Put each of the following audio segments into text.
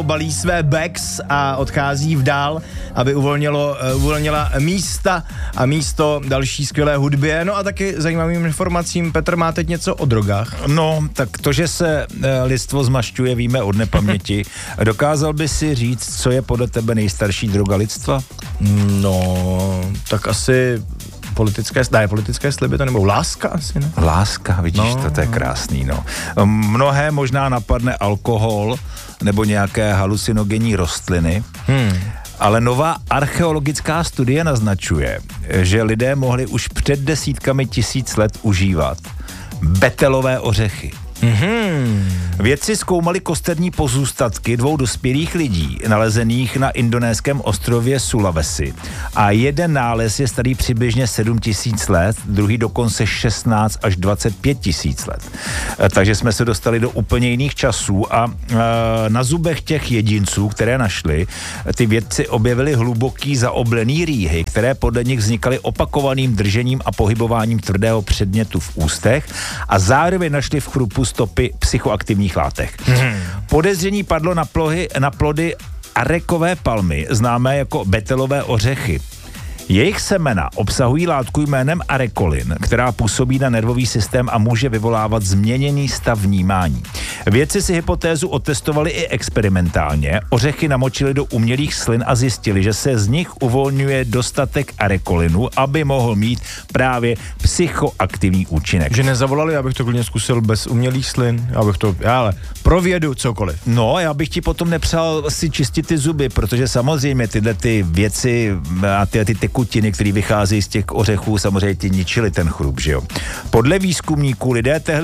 balí své bags a odchází v dál, aby uvolnila místa a místo další skvělé hudbě. No a taky zajímavým informacím. Petr má teď něco o drogách. No, tak to, že se lidstvo zmašťuje, víme od nepaměti. Dokázal by si říct, co je podle tebe nejstarší droga lidstva? No, tak asi politické sliby to nebudou. Láska asi, ne? Láska, vidíš, to je krásný, no. Mnohé možná napadne alkohol nebo nějaké halucinogenní rostliny, ale nová archeologická studie naznačuje, že lidé mohli už před desítkami tisíc let užívat betelové ořechy. Vědci zkoumali kosterní pozůstatky 2 dospělých lidí nalezených na indonéském ostrově Sulawesi a jeden nález je starý přibližně 7 000 let, druhý dokonce 16 až 25 000 let. Takže jsme se dostali do úplně jiných časů a na zubech těch jedinců, které našli, ty vědci objevili hluboký zaoblený rýhy, které podle nich vznikaly opakovaným držením a pohybováním tvrdého předmětu v ústech a zároveň našli v chrupu stopy psychoaktivních látek. Podezření padlo na plody arekové palmy, známé jako betelové ořechy. Jejich semena obsahují látku jménem arekolin, která působí na nervový systém a může vyvolávat změněný stav vnímání. Vědci si hypotézu otestovali i experimentálně, ořechy namočili do umělých slin a zjistili, že se z nich uvolňuje dostatek arekolinu, aby mohl mít právě psychoaktivní účinek. Že nezavolali, abych to klidně zkusil bez umělých slin, ale pro vědu cokoliv. No, já bych ti potom nepřál si čistit ty zuby, protože samozřejmě tyhle ty věci a ty tekutiny, které vycházejí z těch ořechů, samozřejmě ti ničili ten chrup, že jo. Podle výzkumníků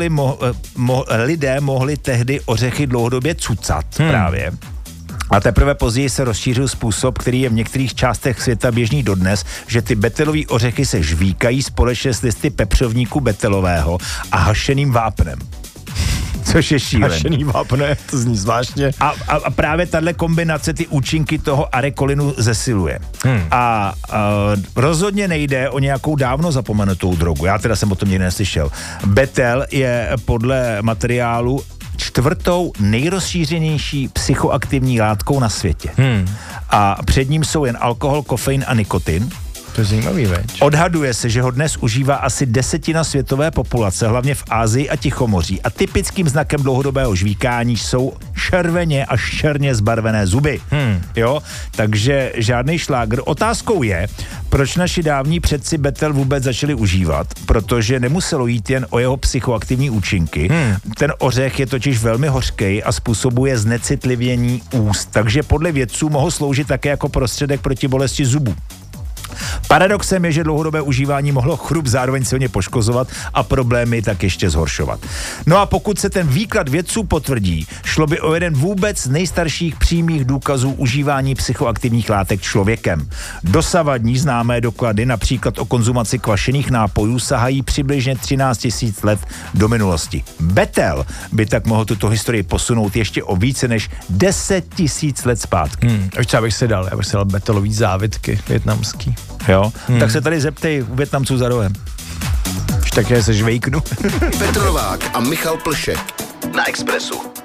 lidé mohli tehdy ořechy dlouhodobě cucat právě. A teprve později se rozšířil způsob, který je v některých částech světa běžný dodnes, že ty betelové ořechy se žvíkají společně s listy pepřovníku betelového a hašeným vápnem. Což je šílený. Hašený vápne, to zní zvláštně. A právě tahle kombinace ty účinky toho arekolinu zesiluje. A rozhodně nejde o nějakou dávno zapomenutou drogu. Já teda jsem o tom nikdy neslyšel. Betel je podle materiálu 4. nejrozšířenější psychoaktivní látkou na světě. A před ním jsou jen alkohol, kofein a nikotin. To je zajímavý, veď. Odhaduje se, že ho dnes užívá asi 10% světové populace, hlavně v Asii a Tichomoří. A typickým znakem dlouhodobého žvíkání jsou červeně až černě zbarvené zuby. Jo? Takže žádný šlágr. Otázkou je, proč naši dávní předci betel vůbec začali užívat, protože nemuselo jít jen o jeho psychoaktivní účinky. Ten ořech je totiž velmi hořký a způsobuje znecitlivění úst, takže podle vědců mohl sloužit také jako prostředek proti bolesti zubů. Paradoxem je, že dlouhodobé užívání mohlo chrup zároveň silně poškozovat a problémy tak ještě zhoršovat. No a pokud se ten výklad vědců potvrdí, šlo by o jeden vůbec z nejstarších přímých důkazů užívání psychoaktivních látek člověkem. Dosavadní známé doklady, například o konzumaci kvašených nápojů, sahají přibližně 13 000 let do minulosti. Betel by tak mohl tuto historii posunout ještě o více než 10 000 let zpátky. Já bych si dal betelový závitky vietnamský. Jo? Tak se tady zeptej u Vietnamců za rohem. Už také se žvejknu. Petr Novák a Michal Plšek na Expressu.